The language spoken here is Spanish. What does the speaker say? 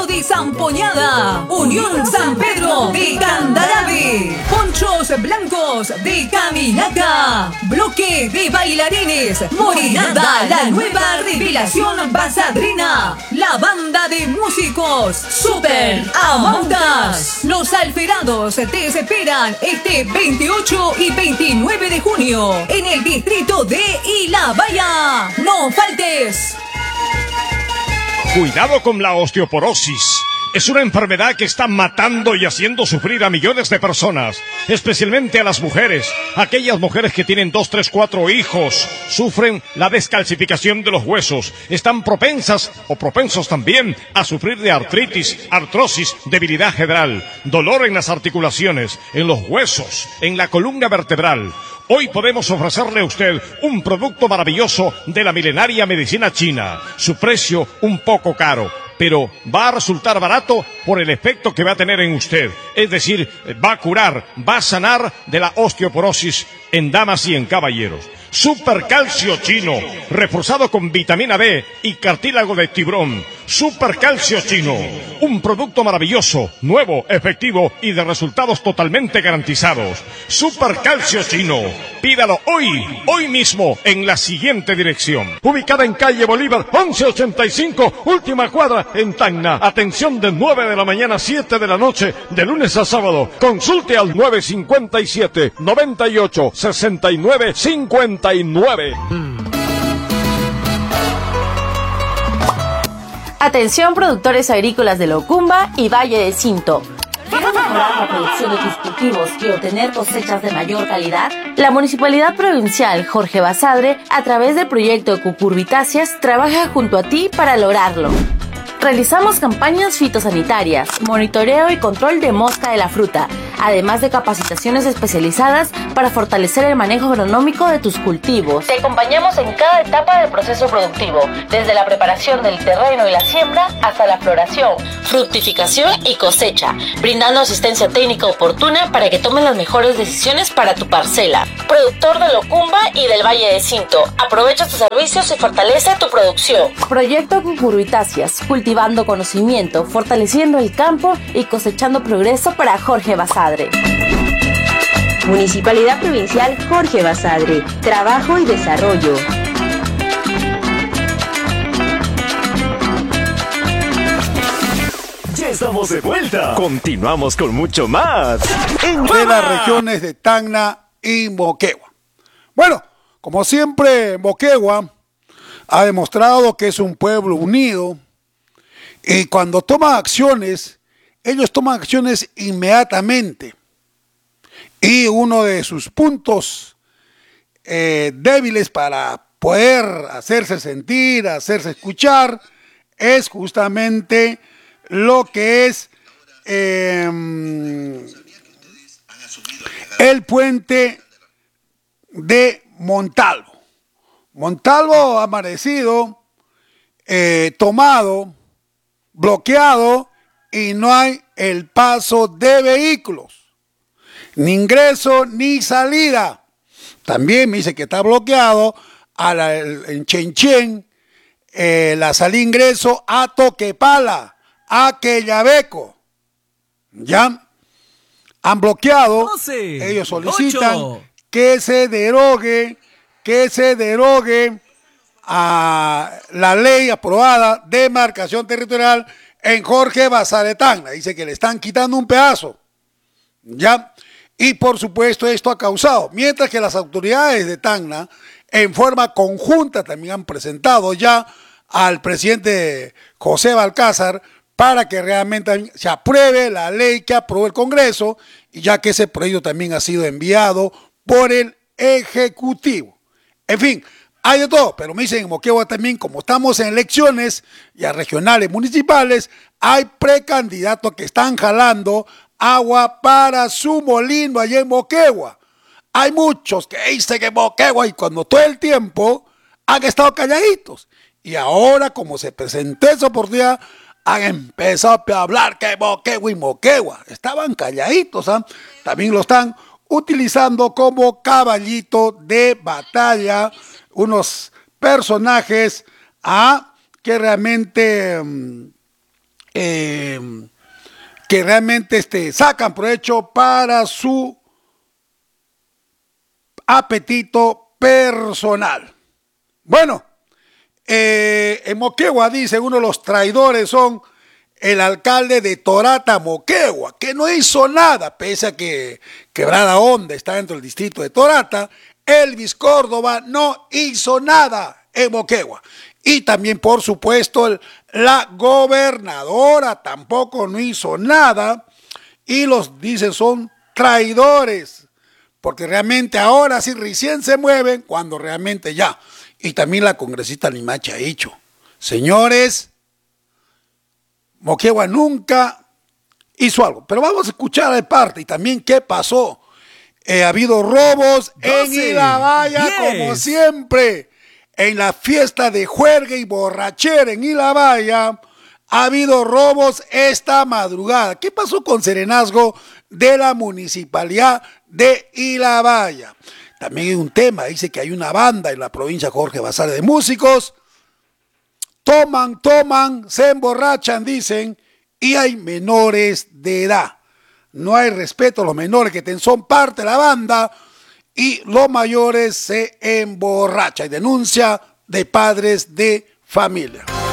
de Zampoñada, Unión San Pedro de Candarave, Ponchos Blancos de Caminaca, Bloque de Bailarines, Morinada, la nueva revelación basadrina, la banda de músicos Super Amautas. Los Alferados te esperan este 28 y 29 de junio en el distrito de Ilabaya. ¡No faltes! Cuidado con la osteoporosis. Es una enfermedad que está matando y haciendo sufrir a millones de personas, especialmente a las mujeres. Aquellas mujeres que tienen 2, 3, 4 hijos sufren la descalcificación de los huesos. Están propensas o propensos también a sufrir de artritis, artrosis, debilidad general, dolor en las articulaciones, en los huesos, en la columna vertebral. Hoy podemos ofrecerle a usted un producto maravilloso de la milenaria medicina china. Su precio un poco caro, pero va a resultar barato por el efecto que va a tener en usted. Es decir, va a curar, va a sanar de la osteoporosis en damas y en caballeros. Super Calcio Chino, reforzado con vitamina B y cartílago de tiburón. Super Calcio Chino, un producto maravilloso, nuevo, efectivo y de resultados totalmente garantizados. Super Calcio Chino, pídalo hoy mismo en la siguiente dirección. Ubicada en calle Bolívar 1185, última cuadra en Tacna. Atención de 9 de la mañana a 7 de la noche, de lunes a sábado. Consulte al 957 98 69 59. Atención productores agrícolas de Locumba y Valle de Cinto. ¿Quieres mejorar la producción de tus cultivos y obtener cosechas de mayor calidad? La Municipalidad Provincial Jorge Basadre, a través del proyecto Cucurbitáceas, trabaja junto a ti para lograrlo. Realizamos campañas fitosanitarias, monitoreo y control de mosca de la fruta, además de capacitaciones especializadas para fortalecer el manejo agronómico de tus cultivos. Te acompañamos en cada etapa del proceso productivo, desde la preparación del terreno y la siembra hasta la floración, fructificación y cosecha, brindando asistencia técnica oportuna para que tomes las mejores decisiones para tu parcela. Productor de Locumba y del Valle de Cinto, aprovecha tus servicios y fortalece tu producción. Proyecto Cucurbitáceas, cultivando conocimiento, fortaleciendo el campo y cosechando progreso para Jorge Basadre. Municipalidad Provincial Jorge Basadre, trabajo y desarrollo. Ya estamos de vuelta. Continuamos con mucho más. De las regiones de Tacna y Moquegua. Bueno, como siempre, Moquegua ha demostrado que es un pueblo unido y cuando toma acciones, ellos toman acciones inmediatamente. Y uno de sus puntos débiles para poder hacerse sentir, hacerse escuchar, es justamente lo que es el puente de Montalvo. Montalvo ha amanecido tomado, bloqueado, y no hay el paso de vehículos, ni ingreso ni salida. También me dice que está bloqueado en Chenchen, la salida ingreso a Toquepala, a Quellaveco. Ya han bloqueado. 12, ellos solicitan 8. que se derogue a la ley aprobada de demarcación territorial en Jorge Basadre Tacna. Dice que le están quitando un pedazo. Ya. Y por supuesto esto ha causado, mientras que las autoridades de Tacna en forma conjunta también han presentado ya al presidente José Balcázar para que realmente se apruebe la ley que aprobó el Congreso, y ya que ese proyecto también ha sido enviado por el Ejecutivo. En fin, hay de todo, pero me dicen en Moquegua también, como estamos en elecciones ya regionales, municipales, hay precandidatos que están jalando agua para su molino allá en Moquegua. Hay muchos que dicen que Moquegua, y cuando todo el tiempo han estado calladitos. Y ahora, como se presentó esa oportunidad, han empezado a hablar que Moquegua y Moquegua. Estaban calladitos, ¿eh? También lo están utilizando como caballito de batalla unos personajes que realmente que realmente sacan provecho para su apetito personal. Bueno, en Moquegua dice uno de los traidores son el alcalde de Torata, Moquegua, que no hizo nada, pese a que Quebrada Honda está dentro del distrito de Torata. Elvis Córdoba no hizo nada en Moquegua. Y también, por supuesto, la gobernadora tampoco no hizo nada. Y los dicen son traidores, porque realmente ahora sí recién se mueven cuando realmente ya. Y también la congresista Limache ha dicho, señores, Moquegua nunca hizo algo. Pero vamos a escuchar de parte y también qué pasó. Ha habido robos 12, en Ilabaya, 10. Como siempre. En la fiesta de juerga y borrachera en Ilabaya, ha habido robos esta madrugada. ¿Qué pasó con serenazgo de la municipalidad de Ilabaya? También hay un tema, dice que hay una banda en la provincia Jorge Basadre de músicos. Toman, se emborrachan, dicen, y hay menores de edad. No hay respeto a los menores que son parte de la banda y los mayores se emborrachan. Y denuncia de padres de familia.